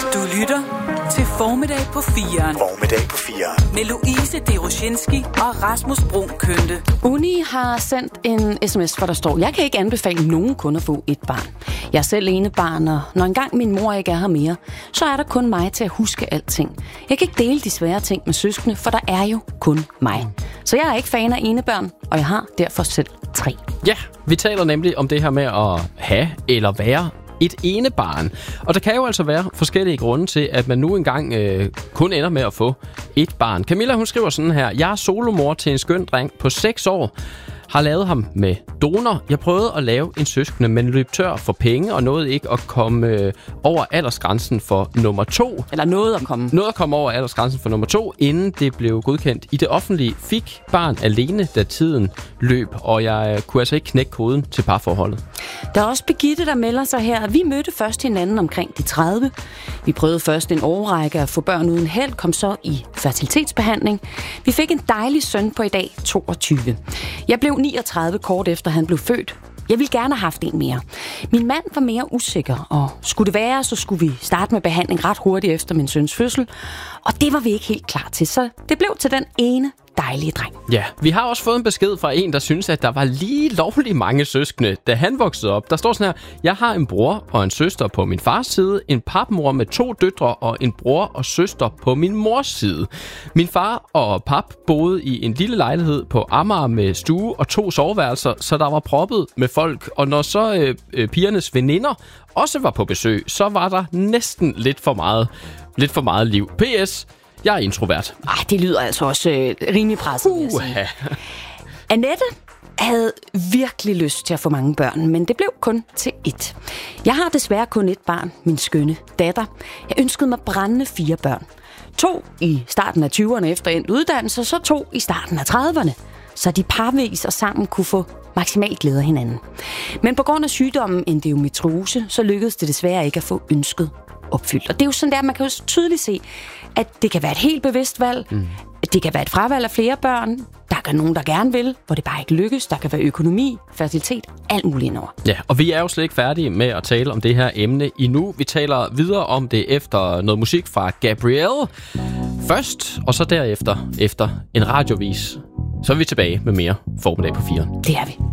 Du lytter til Formiddag på 4'eren. Formiddag på 4'eren. Med Louise Deroshinski og Rasmus Bruun Kønte. Uni har sendt en sms, hvor der står: jeg kan ikke anbefale nogen kun at få et barn. Jeg er selv enebarn, og når engang min mor ikke er her mere, så er der kun mig til at huske alting. Jeg kan ikke dele de svære ting med søskende, for der er jo kun mig. Så jeg er ikke fan af enebørn, og jeg har derfor selv 3. Ja, vi taler nemlig om det her med at have eller være et enebarn. Og der kan jo altså være forskellige grunde til, at man nu engang kun ender med at få et barn. Camilla, hun skriver sådan her: jeg er solomor til en skøn dreng på 6 år. Har lavet ham med donor. Jeg prøvede at lave en søskende, men løb tør for penge og nåede ikke at komme over aldersgrænsen for nummer 2. Eller nåede at komme. Nåede at komme over aldersgrænsen for nummer 2, inden det blev godkendt i det offentlige. Fik barn alene, da tiden løb, og jeg kunne altså ikke knække koden til parforholdet. Der er også Birgitte, der melder sig her. Vi mødte først hinanden omkring de 30. Vi prøvede først en årrække at få børn uden held, kom så i fertilitetsbehandling. Vi fik en dejlig søn på i dag, 22. Jeg blev 39 kort efter han blev født. Jeg ville gerne have haft en mere. Min mand var mere usikker, og skulle det være, så skulle vi starte med behandling ret hurtigt efter min søns fødsel. Og det var vi ikke helt klar til, så det blev til den ene dejlige dreng. Ja, vi har også fået en besked fra en, der synes, at der var lige lovligt mange søskende, da han voksede op. Der står sådan her: jeg har en bror og en søster på min fars side, en papmor med 2 døtre og en bror og søster på min mors side. Min far og pap boede i en lille lejlighed på Amager med stue og 2 soveværelser, så der var proppet med folk. Og når så pigernes veninder også var på besøg, så var der næsten lidt for meget liv. PS: jeg er introvert. Det lyder altså også rimelig presset, vil jeg sige. Annette havde virkelig lyst til at få mange børn, men det blev kun til 1. Jeg har desværre kun 1 barn, min skønne datter. Jeg ønskede mig brændende 4 børn. 2 i starten af 20'erne efter endt uddannelse, så 2 i starten af 30'erne. Så de parvis og sammen kunne få maksimalt glæde af hinanden. Men på grund af sygdommen endometriose, så lykkedes det desværre ikke at få ønsket opfyldt. Og det er jo sådan der, man kan jo tydeligt se, at det kan være et helt bevidst valg. Det kan være et fravalg af flere børn. Der kan nogen, der gerne vil, hvor det bare ikke lykkes. Der kan være økonomi, fertilitet, alt muligt indover. Ja, og vi er jo slet ikke færdige med at tale om det her emne endnu. Vi taler videre om det efter noget musik fra Gabrielle først, og så derefter efter en radiovis. Så er vi tilbage med mere Formiddag på 4'eren. Det er vi.